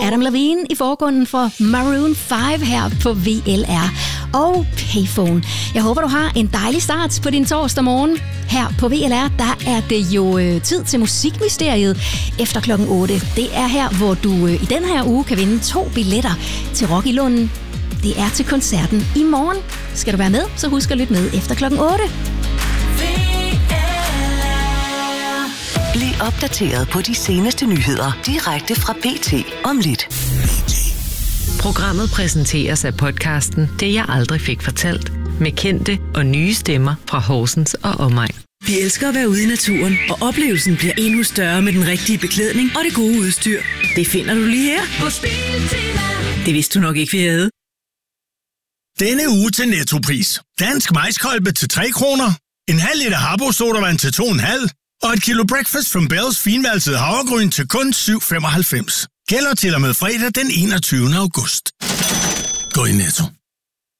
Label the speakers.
Speaker 1: Adam Levine i forgrunden for Maroon 5 her på VLR og Payphone. Jeg håber, du har en dejlig start på din torsdag morgen. Her på VLR, der er det jo tid til Musikmysteriet efter klokken 8. Det er her, hvor du i den her uge kan vinde 2 billetter til Rock i Lunden. Det er til koncerten i morgen. Skal du være med, så husk at lytte med efter klokken 8.
Speaker 2: Bliv opdateret på de seneste nyheder direkte fra BT om lidt.
Speaker 3: Programmet præsenteres af podcasten Det jeg aldrig fik fortalt, med kendte og nye stemmer fra Horsens og omegn.
Speaker 4: Vi elsker at være ude i naturen, og oplevelsen bliver endnu større med den rigtige beklædning og det gode udstyr. Det finder du lige her på Biltema. Det vidste du nok ikke, vi havde.
Speaker 5: Denne uge til Nettopris. Dansk majskolbe til 3 kroner. En halv liter Habbo sodavand til 2,5. Og et kilo Breakfast from Bells finvalset havregryn til kun 7,95. Gælder til og med fredag den 21. august. Gå i Netto.